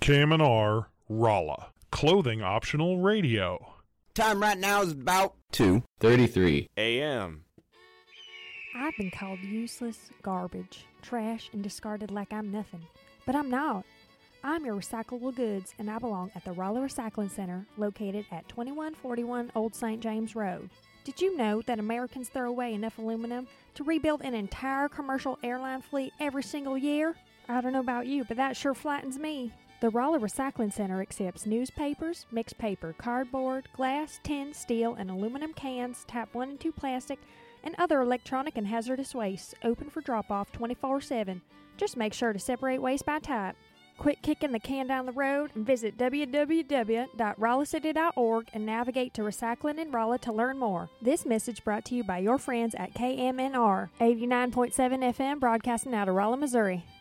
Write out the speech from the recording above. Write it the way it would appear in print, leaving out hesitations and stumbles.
KMNR, Rolla. Clothing optional radio. Time right now is about 2:33 a.m. I've been called useless, garbage, trash, and discarded like I'm nothing. But I'm not. I'm your recyclable goods, and I belong at the Rolla Recycling Center, located at 2141 Old St. James Road. Did you know that Americans throw away enough aluminum to rebuild an entire commercial airline fleet every single year? I don't know about you, but that sure flattens me. The Rolla Recycling Center accepts newspapers, mixed paper, cardboard, glass, tin, steel, and aluminum cans, type 1 and 2 plastic, and other electronic and hazardous wastes, open for drop-off 24/7. Just make sure to separate waste by type. Quit kicking the can down the road and visit www.rollacity.org and navigate to Recycling in Rolla to learn more. This message brought to you by your friends at KMNR 89.7 FM, broadcasting out of Rolla, Missouri.